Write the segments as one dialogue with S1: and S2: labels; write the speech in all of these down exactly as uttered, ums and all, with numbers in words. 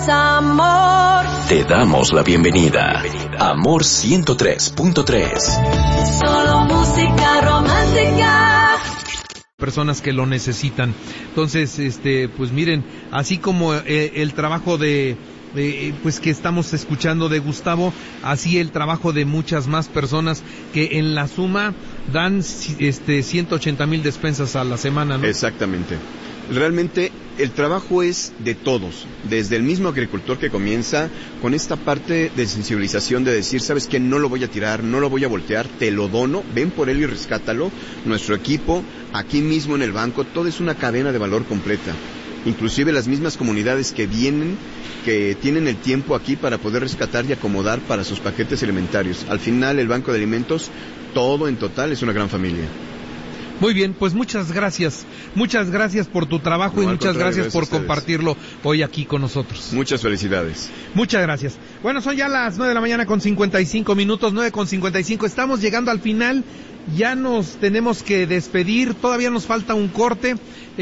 S1: Amor.
S2: Te damos la bienvenida. Amor ciento tres punto tres.
S1: Solo música romántica.
S3: Personas que lo necesitan. Entonces, este, pues miren, así como eh, el trabajo de, de, pues que estamos escuchando de Gustavo, así el trabajo de muchas más personas que en la suma dan este ciento ochenta mil despensas a la semana, ¿no?
S4: Exactamente. Realmente el trabajo es de todos, desde el mismo agricultor que comienza con esta parte de sensibilización de decir, ¿sabes qué? No lo voy a tirar, no lo voy a voltear, te lo dono, ven por él y rescátalo. Nuestro equipo, aquí mismo en el banco, todo es una cadena de valor completa. Inclusive las mismas comunidades que vienen, que tienen el tiempo aquí para poder rescatar y acomodar para sus paquetes alimentarios. Al final, el Banco de Alimentos, todo en total es una gran familia.
S3: Muy bien, pues muchas gracias. Muchas gracias por tu trabajo no, y muchas gracias, gracias por compartirlo hoy aquí con nosotros.
S4: Muchas felicidades.
S3: Muchas gracias. Bueno, son ya las nueve de la mañana con cincuenta y cinco minutos, nueve con cincuenta y cinco. Estamos llegando al final. Ya nos tenemos que despedir. Todavía nos falta un corte.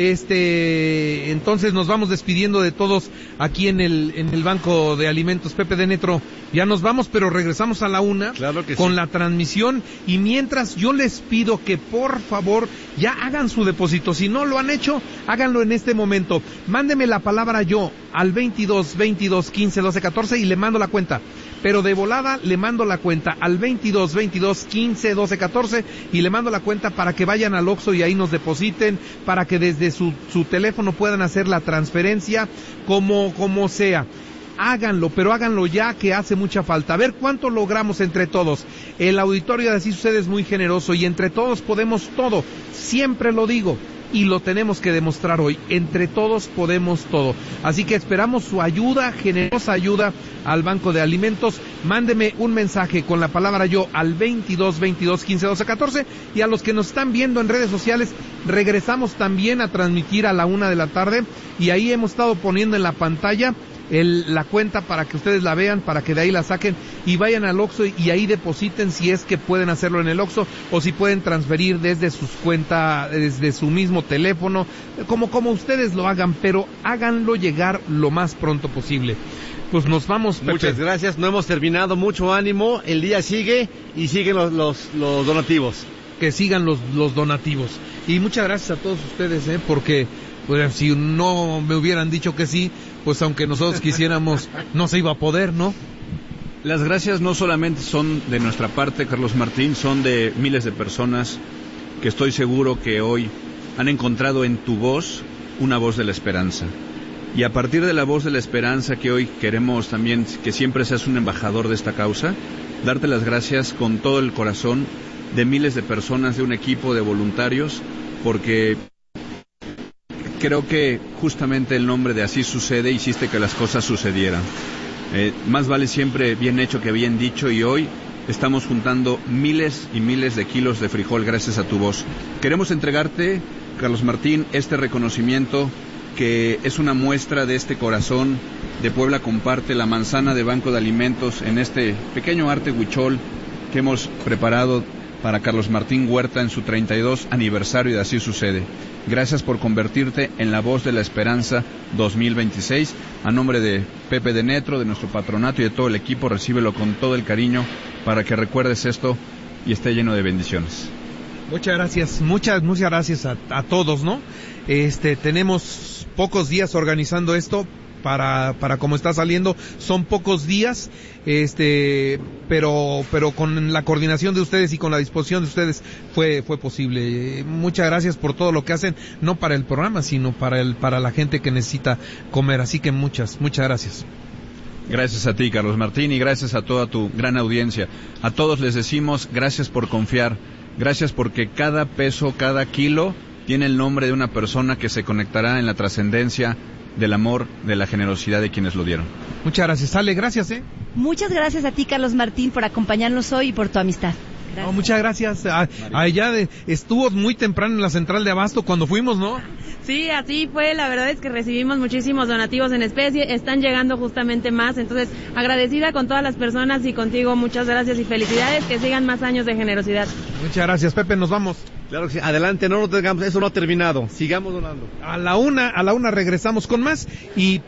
S3: Este, entonces nos vamos despidiendo de todos aquí en el en el Banco de Alimentos. Pepe de Netro, ya nos vamos, pero regresamos a la una
S5: claro que
S3: con
S5: sí.
S3: la transmisión. Y mientras yo les pido que por favor ya hagan su depósito. Si no lo han hecho, háganlo en este momento. Mándeme la palabra yo al veintidós, veintidós, quince, doce, catorce y le mando la cuenta. Pero de volada le mando la cuenta al veintidós, veintidós, quince, doce, catorce y le mando la cuenta para que vayan al Oxxo y ahí nos depositen, para que desde su, su teléfono puedan hacer la transferencia como, como sea. Háganlo, pero háganlo ya que hace mucha falta. A ver cuánto logramos entre todos. El auditorio de Así Sucede es muy generoso y entre todos podemos todo. Siempre lo digo. Y lo tenemos que demostrar hoy. Entre todos podemos todo. Así que esperamos su ayuda, generosa ayuda al Banco de Alimentos. Mándeme un mensaje con la palabra yo al veintidós, veintidós, quince, doce, catorce. Y a los que nos están viendo en redes sociales, regresamos también a transmitir a la una de la tarde. Y ahí hemos estado poniendo en la pantalla El, la cuenta para que ustedes la vean, para que de ahí la saquen y vayan al Oxxo y, y ahí depositen si es que pueden hacerlo en el Oxxo o si pueden transferir desde sus cuentas, desde su mismo teléfono, como, como ustedes lo hagan, pero háganlo llegar lo más pronto posible. Pues nos vamos, Pepe.
S5: Muchas gracias, no hemos terminado, mucho ánimo, el día sigue y siguen los, los, los donativos.
S3: Que sigan los, los donativos. Y muchas gracias a todos ustedes, eh, porque pues, si no me hubieran dicho que sí, pues aunque nosotros quisiéramos, no se iba a poder, ¿no?
S6: Las gracias no solamente son de nuestra parte, Carlos Martín, son de miles de personas que estoy seguro que hoy han encontrado en tu voz una voz de la esperanza. Y a partir de la voz de la esperanza que hoy queremos también que siempre seas un embajador de esta causa, darte las gracias con todo el corazón de miles de personas, de un equipo de voluntarios, porque creo que justamente el nombre de Así Sucede hiciste que las cosas sucedieran. Eh, más vale siempre bien hecho que bien dicho, y hoy estamos juntando miles y miles de kilos de frijol gracias a tu voz. Queremos entregarte, Carlos Martín, este reconocimiento que es una muestra de este corazón de Puebla Comparte, la manzana de Banco de Alimentos, en este pequeño arte huichol que hemos preparado para Carlos Martín Huerta en su treinta y dos aniversario de Así Sucede. Gracias por convertirte en la voz de la esperanza dos mil veintiséis. A nombre de Pepe de Netro, de nuestro patronato y de todo el equipo, recíbelo con todo el cariño para que recuerdes esto y esté lleno de bendiciones.
S3: Muchas gracias, muchas, muchas gracias a, a todos, ¿no? Este, tenemos pocos días organizando esto. Para, para como está saliendo, son pocos días, este, pero, pero con la coordinación de ustedes y con la disposición de ustedes fue, fue posible. Muchas gracias por todo lo que hacen, no para el programa, sino para el, para la gente que necesita comer. Así que muchas, muchas gracias.
S6: Gracias a ti, Carlos Martín, y gracias a toda tu gran audiencia. A todos les decimos gracias por confiar, gracias porque cada peso, cada kilo tiene el nombre de una persona que se conectará en la trascendencia del amor, de la generosidad de quienes lo dieron.
S3: Muchas gracias, Ale, gracias, ¿eh?
S7: Muchas gracias a ti, Carlos Martín, por acompañarnos hoy y por tu amistad.
S3: No, muchas gracias. A, allá de, estuvo muy temprano en la central de Abasto cuando fuimos, ¿no?
S8: Sí, así fue. La verdad es que recibimos muchísimos donativos en especie. Están llegando justamente más. Entonces, agradecida con todas las personas y contigo. Muchas gracias y felicidades. Que sigan más años de generosidad.
S3: Muchas gracias, Pepe. Nos vamos.
S5: Claro que sí. Adelante, no nos tengamos. Eso no ha terminado. Sigamos donando.
S3: A la una, a la una regresamos con más y